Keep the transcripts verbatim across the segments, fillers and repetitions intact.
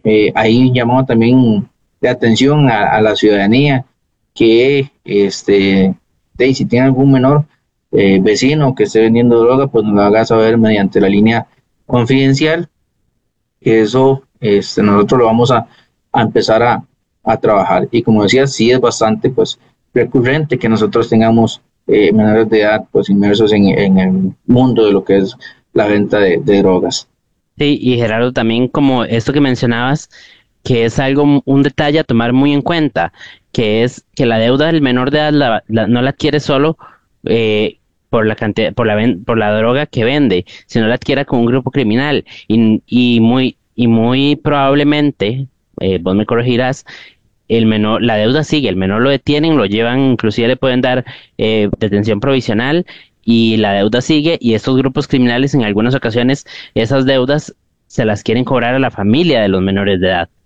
Eh, ahí llamamos también de atención a, a la ciudadanía que este, de, si tiene algún menor eh, vecino que esté vendiendo droga, pues nos lo haga saber mediante la línea confidencial, que eso este, nosotros lo vamos a, a empezar a, a trabajar. Y como decía, sí es bastante pues recurrente que nosotros tengamos eh, menores de edad pues inmersos en, en el mundo de lo que es la venta de, de drogas. Sí, y Gerardo, también como esto que mencionabas, que es algo, un detalle a tomar muy en cuenta, que es que la deuda del menor de edad la- la- no la adquiere solo eh, por la cantidad, por la, ven- por la droga que vende, sino la adquiere con un grupo criminal. Y, y muy, y muy probablemente, eh, vos me corregirás, el menor, la deuda sigue, el menor lo detienen, lo llevan, inclusive le pueden dar eh, detención provisional y la deuda sigue y estos grupos criminales en algunas ocasiones esas deudas se las quieren cobrar a la familia de los menores de edad.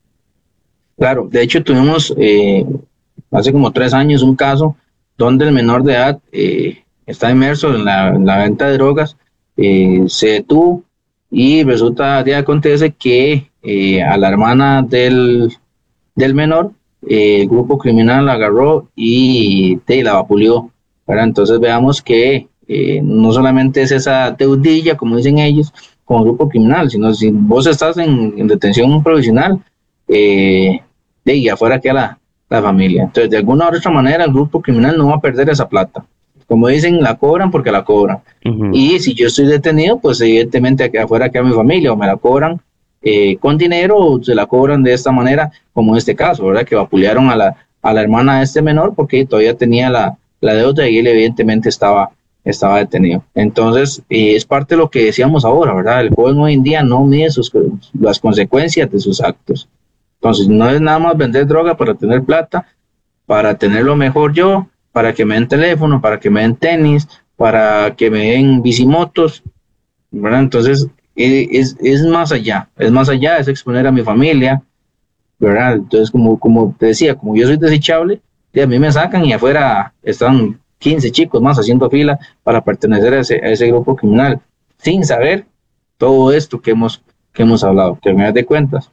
Claro, de hecho tuvimos eh, hace como tres años un caso donde el menor de edad eh, está inmerso en la, en la venta de drogas, eh, se detuvo y resulta, de acontece que eh, a la hermana del, del menor, eh, el grupo criminal la agarró y te, la vapuleó, ¿verdad? Entonces veamos que eh, no solamente es esa deudilla, como dicen ellos, como grupo criminal, sino si vos estás en, en detención provisional, eh, de y afuera queda la, la familia. Entonces, de alguna u otra manera, el grupo criminal no va a perder esa plata. Como dicen, la cobran porque la cobran. Ujú. Y si yo estoy detenido, pues evidentemente aquí afuera queda mi familia o me la cobran eh, con dinero o se la cobran de esta manera, como en este caso, ¿verdad? Que vapulearon a la, a la hermana de este menor porque todavía tenía la, la deuda y él evidentemente estaba, estaba detenido. Entonces, eh, es parte de lo que decíamos ahora, ¿verdad? El joven hoy en día no mide sus, las consecuencias de sus actos. Entonces, no es nada más vender droga para tener plata, para tenerlo mejor yo, para que me den teléfono, para que me den tenis, para que me den bicimotos, ¿verdad? Entonces, eh, es, es más allá, es más allá, es exponer a mi familia, ¿verdad? Entonces, como, como te decía, como yo soy desechable, y a mí me sacan y afuera están quince chicos más haciendo fila para pertenecer a ese, a ese grupo criminal, sin saber todo esto que hemos, que hemos hablado, que me das de cuentas.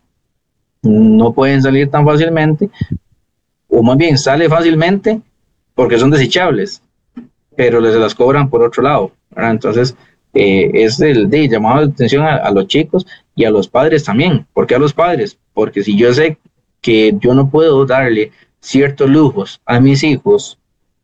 No pueden salir tan fácilmente, o más bien sale fácilmente porque son desechables, pero les las cobran por otro lado, ¿verdad? Entonces, eh, es el de llamado de atención a, a los chicos y a los padres también. ¿Por qué a los padres? Porque si yo sé que yo no puedo darle ciertos lujos a mis hijos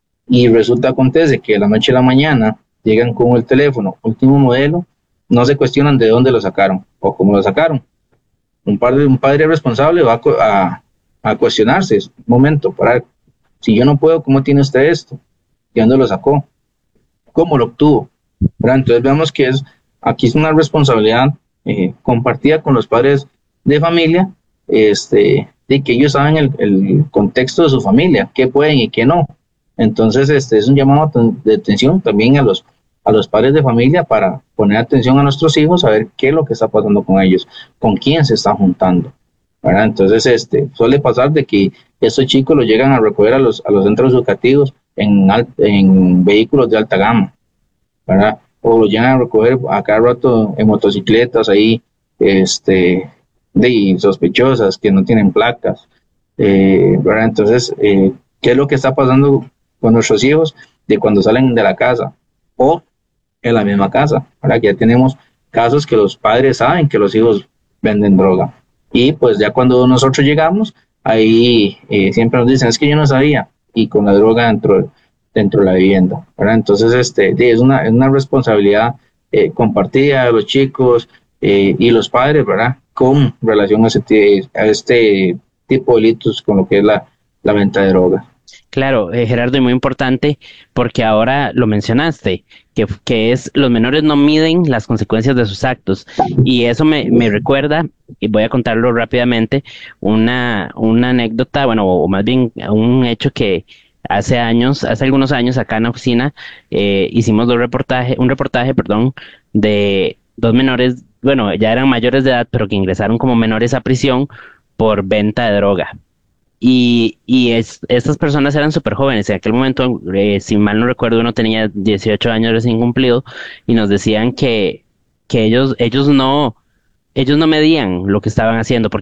y resulta acontece que de la noche a la mañana llegan con el teléfono último modelo, no se cuestionan de dónde lo sacaron o cómo lo sacaron. Un padre, un padre responsable va a, a, a cuestionarse, un momento, para, si yo no puedo, ¿cómo tiene usted esto? ¿De dónde lo sacó? ¿Cómo lo obtuvo? ¿Verdad? Entonces vemos que es, aquí es una responsabilidad eh, compartida con los padres de familia, este, de que ellos saben el, el, contexto de su familia, qué pueden y qué no. Entonces, este es un llamado de atención también a los, a los padres de familia para poner atención a nuestros hijos, a ver qué es lo que está pasando con ellos, con quién se están juntando. ¿Verdad? Entonces, este, suele pasar de que estos chicos los llegan a recoger a los, a los centros educativos en, en vehículos de alta gama, ¿verdad? O lo llegan a recoger a cada rato en motocicletas ahí, este, de sospechosas que no tienen placas, eh, ¿verdad? Entonces, eh, ¿qué es lo que está pasando con nuestros hijos de cuando salen de la casa o en la misma casa? ¿Verdad? Que ya tenemos casos que los padres saben que los hijos venden droga y pues ya cuando nosotros llegamos, ahí eh, siempre nos dicen, es que yo no sabía, y con la droga dentro dentro de la vivienda, ¿verdad? Entonces, este, es una, es una responsabilidad eh, compartida de los chicos eh, y los padres, ¿verdad? Con relación a, ese, a este tipo de delitos con lo que es la, la venta de drogas. Claro, eh, Gerardo, y muy importante porque ahora lo mencionaste, que, que es los menores no miden las consecuencias de sus actos. Y eso me, me recuerda, y voy a contarlo rápidamente, una, una anécdota, bueno, o más bien un hecho que hace años, hace algunos años acá en la oficina, eh, hicimos dos reportaje, un reportaje, perdón, de dos menores, bueno, ya eran mayores de edad, pero que ingresaron como menores a prisión por venta de droga. Y, y es, estas personas eran súper jóvenes. En aquel momento, eh, si mal no recuerdo, uno tenía dieciocho años recién cumplido y nos decían que, que ellos, ellos no, ellos no medían lo que estaban haciendo porque